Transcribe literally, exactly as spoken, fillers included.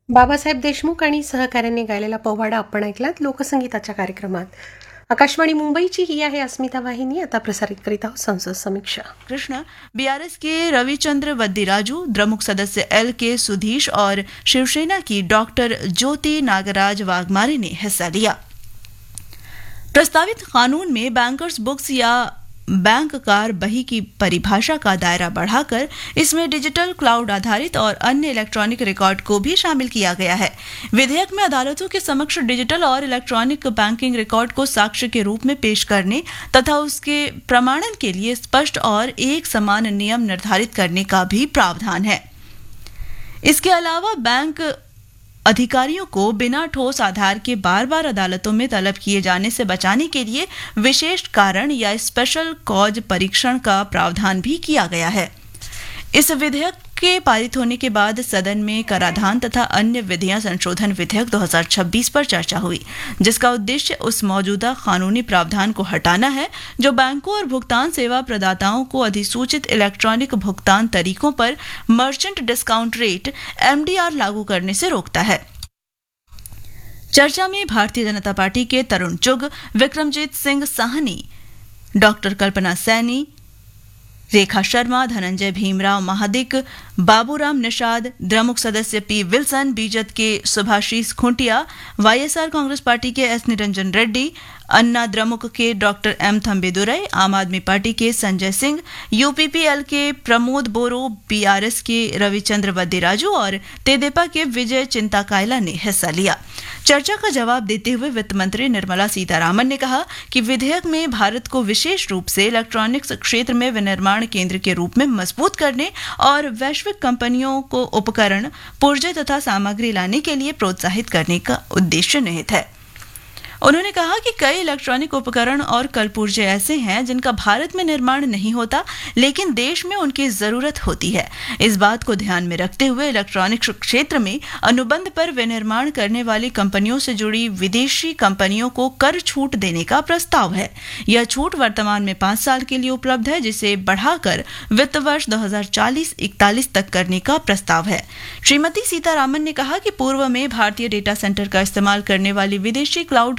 बाबासाहेब देशमुख आणि सहकाऱ्यांनी गायलेला पोवाडा आपण ऐकलात लोकसंगीताच्या कार्यक्रमात. आकाशवाणी मुंबईची ही आहे अस्मिता वाहिनी. आता प्रसारित करीत आहोत संसद समीक्षा. कृष्ण बीआरएस के रविचंद्र वद्दीराजू, द्रमुक सदस्य एल के सुधीश और शिवसेना की डॉक्टर ज्योति नागराज वाघमारे ने हिस्सा लिया. प्रस्तावित कानून में बैंकर्स बुक्स या बैंक कार बही की परिभाषा का दायरा बढ़ाकर इसमें डिजिटल क्लाउड आधारित और अन्य इलेक्ट्रॉनिक रिकॉर्ड को भी शामिल किया गया है. विधेयक में अदालतों के समक्ष डिजिटल और इलेक्ट्रॉनिक बैंकिंग रिकॉर्ड को साक्ष्य के रूप में पेश करने तथा उसके प्रमाणन के लिए स्पष्ट और एक समान नियम निर्धारित करने का भी प्रावधान है. इसके अलावा बैंक अधिकारियों को बिना ठोस आधार के बार बार अदालतों में तलब किए जाने से बचाने के लिए विशेष कारण या स्पेशल कॉज परीक्षण का प्रावधान भी किया गया है. इस विधेयक के पारित होने के बाद सदन में कराधान तथा अन्य विधियां संशोधन विधेयक दो हज़ार छब्बीस पर चर्चा हुई, जिसका उद्देश्य उस मौजूदा कानूनी प्रावधान को हटाना है जो बैंकों और भुगतान सेवा प्रदाताओं को अधिसूचित इलेक्ट्रॉनिक भुगतान तरीकों पर मर्चेंट डिस्काउंट रेट एमडीआर लागू करने से रोकता है. चर्चा में भारतीय जनता पार्टी के तरुण चुग, विक्रमजीत सिंह साहनी, डॉक्टर कल्पना सैनी, रेखा शर्मा, धनंजय भीमराव महादिक, बाबूराम निषाद, द्रमुक सदस्य पी विल्सन, बीजेपी के सुभाषीष खुंटिया, वाईएसआर कांग्रेस पार्टी के एस निरंजन रेड्डी, अन्ना द्रमुक के डॉक्टर एम थम्बेदुरई, आम आदमी पार्टी के संजय सिंह, यूपीपीएल के प्रमोद बोरो, बीआरएस के रविचंद्र वद्दीराजू और तेदेपा के विजय चिंताकायला ने हिस्सा लिया. चर्चा का जवाब देते हुए वित्त मंत्री निर्मला सीतारामन ने कहा कि विधेयक में भारत को विशेष रूप से इलेक्ट्रॉनिक्स क्षेत्र में विनिर्माण केंद्र के रूप में मजबूत करने और वैश्विक कंपनियों को उपकरण, पुर्जे तथा सामग्री लाने के लिए प्रोत्साहित करने का उद्देश्य निहित है. उन्होंने कहा कि कई इलेक्ट्रॉनिक उपकरण और कलपुर्जे ऐसे हैं जिनका भारत में निर्माण नहीं होता, लेकिन देश में उनकी जरूरत होती है. इस बात को ध्यान में रखते हुए इलेक्ट्रॉनिक्स क्षेत्र में अनुबंध पर विनिर्माण करने वाली कंपनियों से जुड़ी विदेशी कंपनियों को कर छूट देने का प्रस्ताव है. यह छूट वर्तमान में पांच साल के लिए उपलब्ध है, जिसे बढ़ाकर वित्त वर्ष दो हजार चालीस इकतालीस तक करने का प्रस्ताव है. श्रीमती सीतारामन ने कहा कि पूर्व में भारतीय डेटा सेंटर का इस्तेमाल करने वाली विदेशी क्लाउड